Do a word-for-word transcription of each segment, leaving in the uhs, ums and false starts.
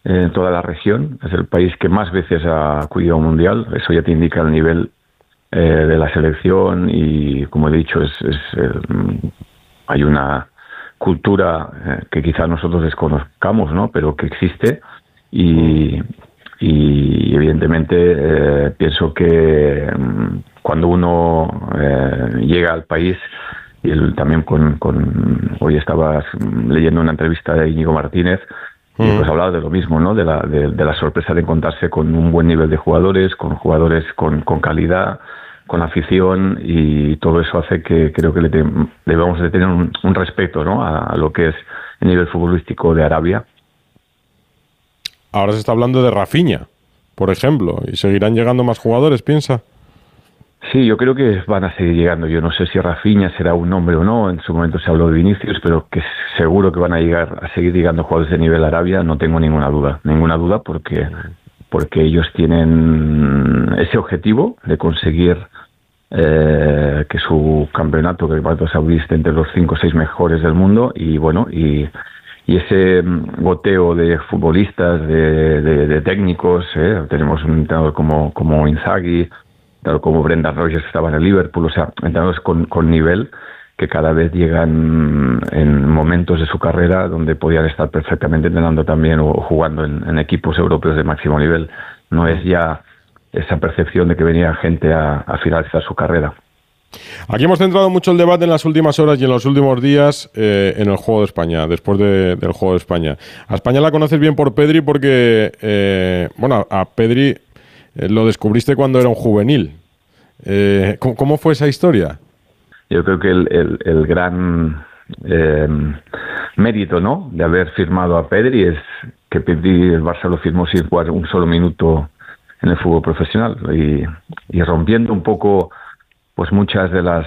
en toda la región. Es el país que más veces ha acudido a un mundial. Eso ya te indica el nivel eh, de la selección y, como he dicho, es, es eh, hay una cultura eh, que quizás nosotros desconozcamos, ¿no? Pero que existe y, y evidentemente eh, pienso que mm, cuando uno eh, llega al país, y el, también con, con hoy estabas leyendo una entrevista de Íñigo Martínez y pues hablaba de lo mismo, ¿no? De la, de, de la sorpresa de encontrarse con un buen nivel de jugadores, con jugadores con, con calidad, con afición, y todo eso hace que creo que le te, debemos de tener un, un respeto, ¿no? a, a lo que es el nivel futbolístico de Arabia. Ahora se está hablando de Rafinha, por ejemplo, y seguirán llegando más jugadores, piensa. Sí, yo creo que van a seguir llegando. Yo no sé si Rafinha será un nombre o no. En su momento se habló de Vinicius, pero que seguro que van a llegar a seguir llegando jugadores de nivel Arabia, no tengo ninguna duda. Ninguna duda porque, porque ellos tienen ese objetivo de conseguir eh, que su campeonato, que el Campeonato Saudí, esté entre los cinco o seis mejores del mundo. Y bueno, y, y ese goteo de futbolistas, de, de, de técnicos, ¿eh? Tenemos un entrenador como, como Inzaghi, como Brendan Rodgers, que estaba en el Liverpool, o sea, entrenadores con, con nivel que cada vez llegan en momentos de su carrera donde podían estar perfectamente entrenando también o jugando en, en equipos europeos de máximo nivel. No es ya esa percepción de que venía gente a, a finalizar su carrera. Aquí hemos centrado mucho el debate en las últimas horas y en los últimos días eh, en el Juego de España, después de, del Juego de España. A España la conoces bien por Pedri porque, eh, bueno, a Pedri eh, lo descubriste cuando era un juvenil. Eh, ¿cómo, ¿Cómo fue esa historia? Yo creo que el, el, el gran eh, mérito, ¿no?, de haber firmado a Pedri es que Pedri, el Barça lo firmó sin jugar un solo minuto en el fútbol profesional y, y rompiendo un poco pues muchas de las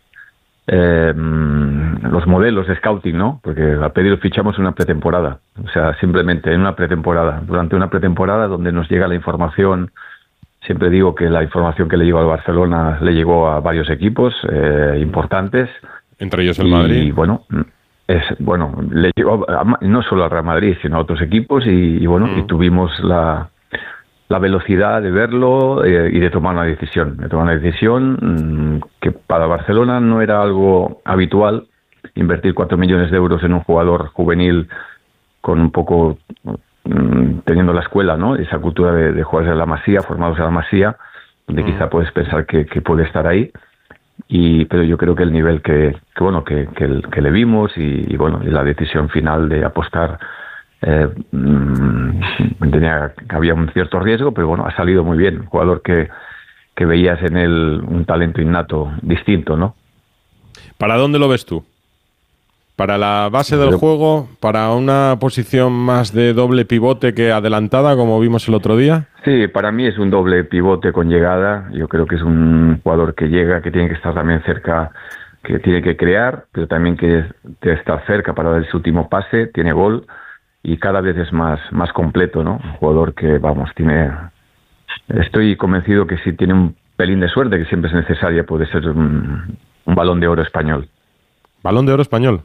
eh, los modelos de scouting, ¿no? Porque a Pedri lo fichamos en una pretemporada, o sea, simplemente en una pretemporada, durante una pretemporada donde nos llega la información. Siempre digo que la información que le llegó al Barcelona le llegó a varios equipos eh, importantes. Entre ellos el y, Madrid. Y bueno, es bueno le llegó a, no solo al Real Madrid, sino a otros equipos. Y, y bueno, mm. y tuvimos la, la velocidad de verlo eh, y de tomar una decisión. De tomar una decisión mmm, que para Barcelona no era algo habitual, invertir cuatro millones de euros en un jugador juvenil con un poco... teniendo la escuela, ¿no?, esa cultura de, de jugadores de la Masía, formados en la Masía, donde mm. quizá puedes pensar que, que puede estar ahí, y pero yo creo que el nivel que, que bueno que, que, el, que le vimos y, y bueno y la decisión final de apostar eh, mmm, tenía que había un cierto riesgo, pero bueno, ha salido muy bien. Un jugador que, que veías en él un talento innato distinto, ¿no? ¿Para dónde lo ves tú? ¿Para la base del juego? ¿Para una posición más de doble pivote que adelantada, como vimos el otro día? Sí, para mí es un doble pivote con llegada. Yo creo que es un jugador que llega, que tiene que estar también cerca, que tiene que crear, pero también que estar cerca para dar ese último pase, tiene gol y cada vez es más, más completo, ¿no? Un jugador que, vamos, tiene... Estoy convencido que si tiene un pelín de suerte, que siempre es necesaria, puede ser un, un Balón de Oro español. ¿Balón de Oro español?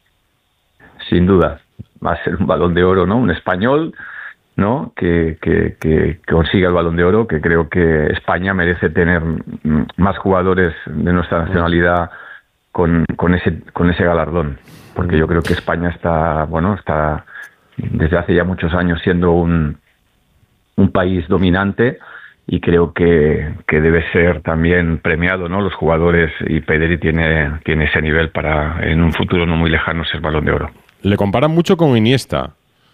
Sin duda, va a ser un Balón de Oro, ¿no? Un español, ¿no?, que, que, que consiga el Balón de Oro, que creo que España merece tener más jugadores de nuestra nacionalidad con, con ese con ese galardón, porque yo creo que España está, bueno, está desde hace ya muchos años siendo un, un país dominante, y creo que, que debe ser también premiado, ¿no?, los jugadores, y Pedri tiene, tiene ese nivel para en un futuro no muy lejano ser Balón de Oro. Le comparan mucho con Iniesta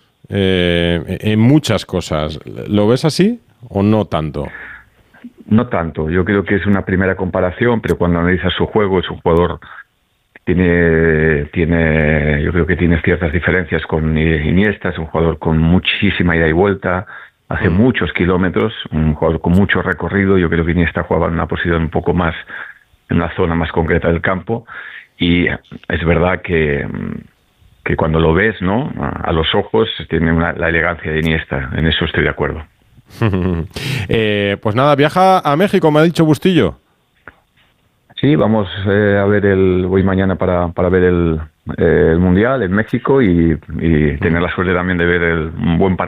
eh, en muchas cosas. ¿Lo ves así o no tanto? No tanto. Yo creo que es una primera comparación, pero cuando analizas su juego, es un jugador que tiene, tiene, yo creo que tiene ciertas diferencias con Iniesta. Es un jugador con muchísima ida y vuelta, hace mm. muchos kilómetros, un jugador con mucho recorrido. Yo creo que Iniesta jugaba en una posición un poco más, en una zona más concreta del campo, y es verdad que que cuando lo ves, ¿no?, a los ojos, tiene una, la elegancia de Iniesta. En eso estoy de acuerdo. eh, pues nada, viaja a México, me ha dicho Bustillo. Sí, vamos eh, a ver el... Voy mañana para, para ver el, eh, el Mundial en México y, y tener la suerte también de ver el, un buen partido